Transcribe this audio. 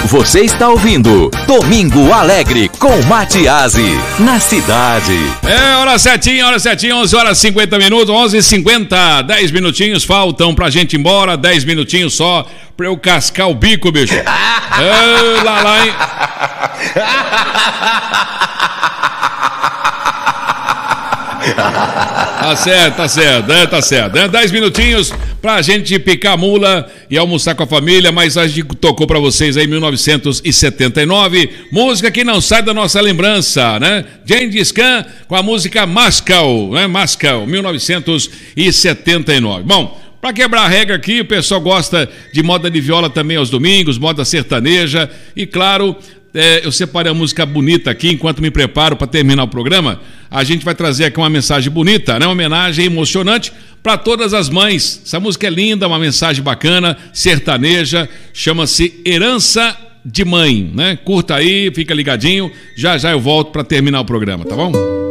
Você está ouvindo Domingo Alegre com Matiasi, na cidade. Hora certinha, 11 horas 50 minutos, 11h50, 10 minutinhos faltam pra gente ir embora, 10 minutinhos só pra eu cascar o bico, bicho. Lá, hein? Tá certo. 10 minutinhos pra gente picar a mula e almoçar com a família, mas a gente tocou pra vocês aí 1979, música que não sai da nossa lembrança, né? Gengis Khan com a música Moscow, né? Moscow, 1979. Bom, pra quebrar a regra aqui, o pessoal gosta de moda de viola também aos domingos, moda sertaneja e, claro, eu separei a música bonita aqui, enquanto me preparo para terminar o programa. A gente vai trazer aqui uma mensagem bonita, né? Uma homenagem emocionante para todas as mães. Essa música é linda, uma mensagem bacana, sertaneja, chama-se Herança de Mãe, né? Curta aí, fica ligadinho, já eu volto para terminar o programa, tá bom?